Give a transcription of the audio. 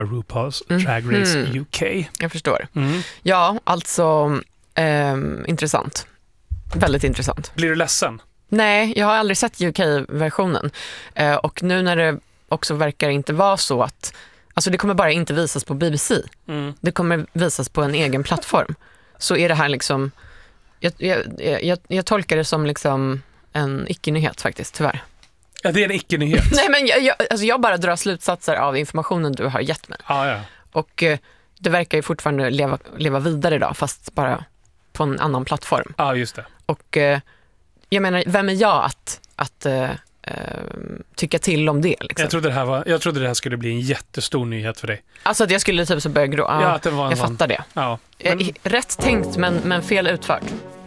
RuPaul's Drag Race UK. Jag förstår. Ja, alltså intressant. Väldigt intressant. Blir du ledsen? Nej, jag har aldrig sett UK-versionen. Och nu när det också verkar inte vara så att... Alltså det kommer bara inte visas på BBC. Det kommer visas på en egen plattform. Så är det här liksom... Jag tolkar det som liksom en icke-nyhet faktiskt, tyvärr. Ja, det är en icke-nyhet. Nej, men jag bara drar slutsatser av informationen du har gett mig. Ja. Och det verkar ju fortfarande leva vidare idag, fast bara på en annan plattform. Ja, just det. Och jag menar, vem är jag att tycka till om det? Liksom? Jag trodde det här skulle bli en jättestor nyhet för dig. Alltså att jag skulle typ så börja grå. Ja, att det var jag fattar det. Ja. Rätt tänkt, men fel utfört.